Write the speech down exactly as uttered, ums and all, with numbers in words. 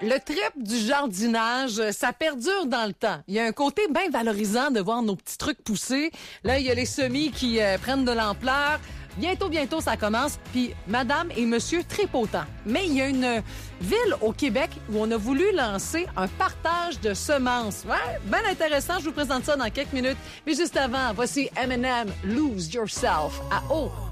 Le trip du jardinage, ça perdure dans le temps. Il y a un côté bien valorisant de voir nos petits trucs pousser. Là, il y a les semis qui euh, prennent de l'ampleur. Bientôt, bientôt, ça commence. Puis, madame et monsieur tripotant. Mais il y a une ville au Québec où on a voulu lancer un partage de semences. Ouais, bien intéressant. Je vous présente ça dans quelques minutes. Mais juste avant, voici Eminem, Lose Yourself à O